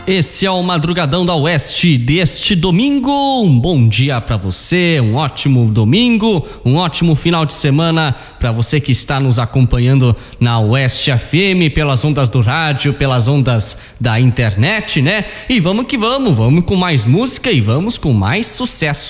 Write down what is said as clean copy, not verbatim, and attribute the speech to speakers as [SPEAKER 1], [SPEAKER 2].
[SPEAKER 1] Esse é o Madrugadão da Oeste deste domingo. Um bom dia pra você, um ótimo domingo, um ótimo final de semana pra você que está nos acompanhando na Oeste FM, pelas ondas do rádio, pelas ondas da internet, né? E vamos que vamos com mais música e vamos com mais sucesso.